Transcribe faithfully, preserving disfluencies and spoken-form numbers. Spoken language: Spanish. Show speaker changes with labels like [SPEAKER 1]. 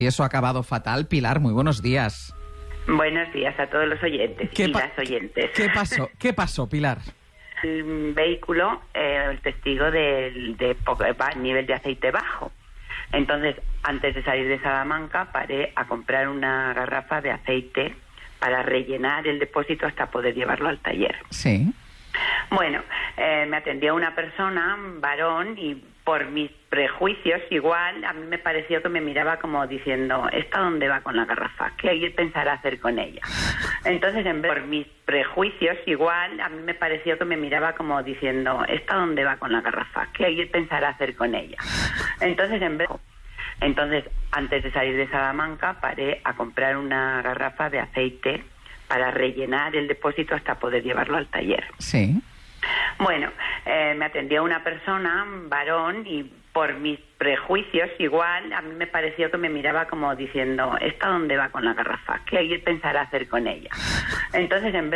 [SPEAKER 1] Y eso ha acabado fatal. Pilar, muy buenos días.
[SPEAKER 2] Buenos días a todos los oyentes y las oyentes.
[SPEAKER 1] ¿Qué pasó? ¿Qué pasó, Pilar?
[SPEAKER 2] El vehículo, eh, el testigo del de, de nivel de aceite bajo. Entonces, antes de salir de Salamanca, paré a comprar una garrafa de aceite para rellenar el depósito hasta poder llevarlo al taller.
[SPEAKER 1] Sí.
[SPEAKER 2] Bueno, eh, me atendió una persona, un varón, y por mis prejuicios, igual, a mí me pareció que me miraba como diciendo, ¿esta dónde va con la garrafa? ¿Qué él pensará hacer con ella? Entonces, en vez por mis prejuicios, igual, a mí me pareció que me miraba como diciendo, ¿esta dónde va con la garrafa? ¿Qué él pensará hacer con ella? Entonces, en vez... Entonces, antes de salir de Salamanca, paré a comprar una garrafa de aceite para rellenar el depósito hasta poder llevarlo al taller.
[SPEAKER 1] Sí.
[SPEAKER 2] Bueno, eh, me atendió una persona, un varón, y por mis prejuicios, igual, a mí me pareció que me miraba como diciendo, ¿esta dónde va con la garrafa? ¿Qué él pensará hacer con ella? Entonces, en vez